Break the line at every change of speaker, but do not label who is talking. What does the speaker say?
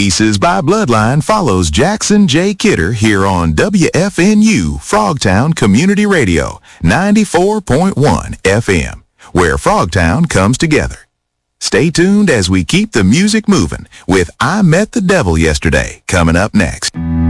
Reese's by Bloodline follows Jackson J. Kidder here on WFNU Frogtown Community Radio, 94.1 FM, where Frogtown comes together. Stay tuned as we keep the music moving with I Met the Devil Yesterday coming up next.